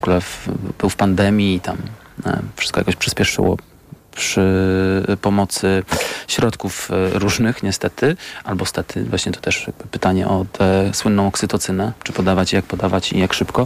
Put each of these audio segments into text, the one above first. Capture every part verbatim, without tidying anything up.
ogóle w, był w pandemii i tam e, wszystko jakoś przyspieszyło przy pomocy środków różnych niestety, albo stety, właśnie to też pytanie o tę słynną oksytocynę, czy podawać, jak podawać i jak szybko.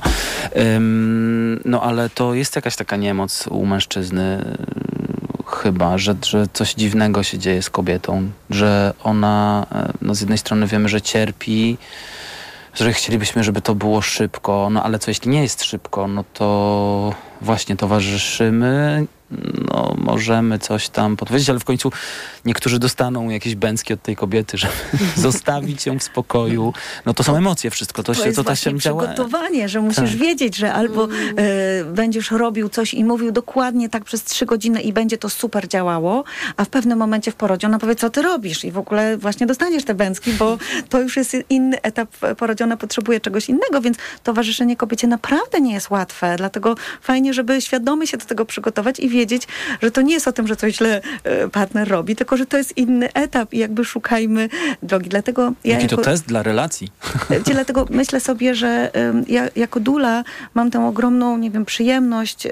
Ym, no ale to jest jakaś taka niemoc u mężczyzny chyba, że, że coś dziwnego się dzieje z kobietą, że ona, no z jednej strony wiemy, że cierpi, że chcielibyśmy, żeby to było szybko, no ale co jeśli nie jest szybko, no to właśnie towarzyszymy, no możemy coś tam podpowiedzieć, ale w końcu niektórzy dostaną jakieś bęcki od tej kobiety, żeby zostawić ją w spokoju. No to są emocje wszystko. To, to się, jest to ta właśnie się działa. przygotowanie, że musisz tak. wiedzieć, że albo mm. y, będziesz robił coś i mówił dokładnie tak przez trzy godziny i będzie to super działało, a w pewnym momencie w porodzie ona powie, co ty robisz? I w ogóle właśnie dostaniesz te bęcki, bo to już jest inny etap porodzie, ona potrzebuje czegoś innego, więc towarzyszenie kobiecie naprawdę nie jest łatwe. Dlatego fajnie, żeby świadomie się do tego przygotować i wiedzieć, że to nie jest o tym, że coś źle y, partner robi, tylko że to jest inny etap i jakby szukajmy drogi. Dlatego ja Jaki jako, to test dla relacji? Dlatego myślę sobie, że y, ja jako dula mam tę ogromną, nie wiem, przyjemność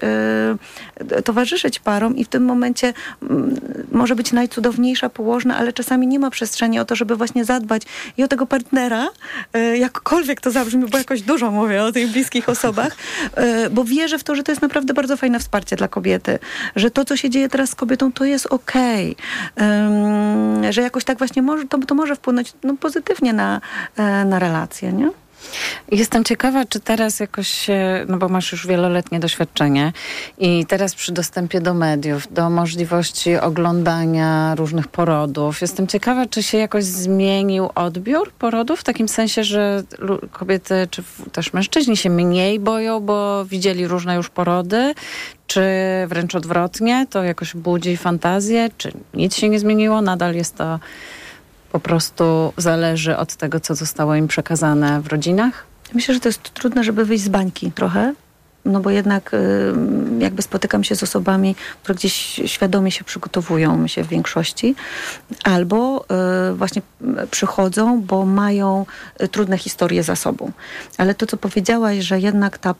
y, towarzyszyć parom i w tym momencie y, może być najcudowniejsza położna, ale czasami nie ma przestrzeni o to, żeby właśnie zadbać i o tego partnera, y, jakkolwiek to zabrzmi, bo jakoś dużo mówię o tych bliskich osobach, y, bo wierzę w to, że to jest naprawdę bardzo fajne wsparcie dla kobiety, że to, co się dzieje teraz z kobietą, to jest okej. Okay. Że jakoś tak właśnie może, to, to może wpłynąć no, pozytywnie na, na relacje, nie? Jestem ciekawa, czy teraz jakoś, no bo masz już wieloletnie doświadczenie i teraz przy dostępie do mediów, do możliwości oglądania różnych porodów, jestem ciekawa, czy się jakoś zmienił odbiór porodów, w takim sensie, że kobiety, czy też mężczyźni się mniej boją, bo widzieli różne już porody, czy wręcz odwrotnie, to jakoś budzi fantazję, czy nic się nie zmieniło, nadal jest to po prostu zależy od tego, co zostało im przekazane w rodzinach? Myślę, że to jest trudne, żeby wyjść z bańki trochę, no bo jednak jakby spotykam się z osobami, które gdzieś świadomie się przygotowują, myślę w większości, albo właśnie przychodzą, bo mają trudne historie za sobą. Ale to, co powiedziałaś, że jednak ta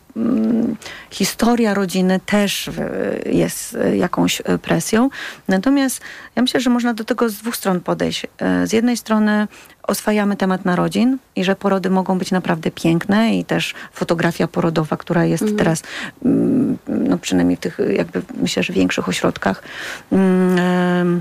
historia rodziny też jest jakąś presją. Natomiast ja myślę, że można do tego z dwóch stron podejść. Z jednej strony oswajamy temat narodzin i że porody mogą być naprawdę piękne i też fotografia porodowa, która jest mm. teraz, no przynajmniej w tych jakby myślę, że większych ośrodkach mm,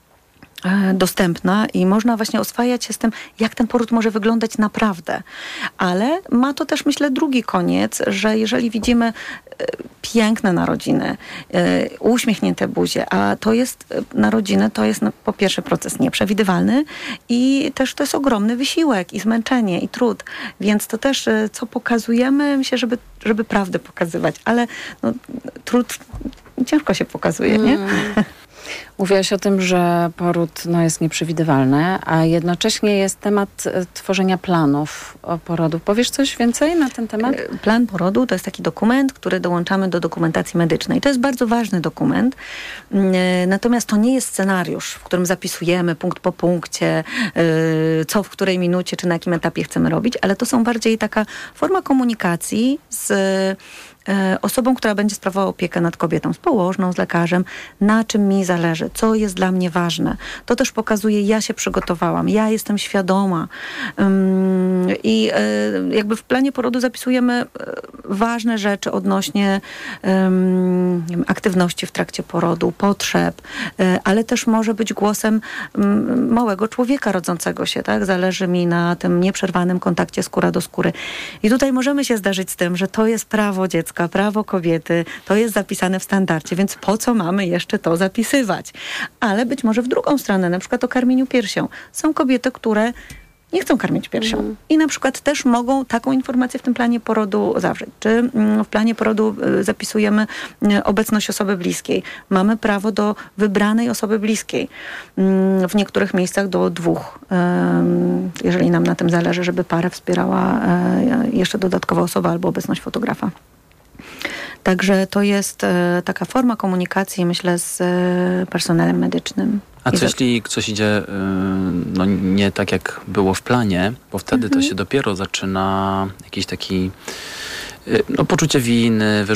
dostępna i można właśnie oswajać się z tym, jak ten poród może wyglądać naprawdę. Ale ma to też, myślę, drugi koniec, że jeżeli widzimy piękne narodziny, uśmiechnięte buzie, a to jest narodziny, to jest po pierwsze proces nieprzewidywalny i też to jest ogromny wysiłek i zmęczenie i trud. Więc to też, co pokazujemy, myślę, żeby, żeby prawdę pokazywać, ale no, trud ciężko się pokazuje, nie? Mm. Mówiłaś o tym, że poród no, jest nieprzewidywalny, a jednocześnie jest temat tworzenia planów porodu. Powiesz coś więcej na ten temat? Plan porodu to jest taki dokument, który dołączamy do dokumentacji medycznej. To jest bardzo ważny dokument, natomiast to nie jest scenariusz, w którym zapisujemy punkt po punkcie, co w której minucie, czy na jakim etapie chcemy robić, ale to są bardziej taka forma komunikacji z osobą, która będzie sprawowała opiekę nad kobietą, z położną, z lekarzem, na czym mi zależy, co jest dla mnie ważne. To też pokazuje, ja się przygotowałam, ja jestem świadoma. I jakby w planie porodu zapisujemy ważne rzeczy odnośnie nie wiem, aktywności w trakcie porodu, potrzeb, ale też może być głosem małego człowieka rodzącego się, tak? Zależy mi na tym nieprzerwanym kontakcie skóra do skóry. I tutaj możemy się zdarzyć z tym, że to jest prawo dziecka, prawo kobiety, to jest zapisane w standardzie, więc po co mamy jeszcze to zapisywać? Ale być może w drugą stronę, na przykład o karmieniu piersią. Są kobiety, które nie chcą karmić piersią. Mm. I na przykład też mogą taką informację w tym planie porodu zawrzeć. Czy w planie porodu zapisujemy obecność osoby bliskiej. Mamy prawo do wybranej osoby bliskiej. W niektórych miejscach do dwóch. Jeżeli nam na tym zależy, żeby parę wspierała jeszcze dodatkowa osoba albo obecność fotografa. Także to jest e, taka forma komunikacji, myślę, z e, personelem medycznym. A co jeśli coś idzie y, no, nie tak, jak było w planie, bo wtedy mhm. to się dopiero zaczyna jakiś taki no, poczucie winy,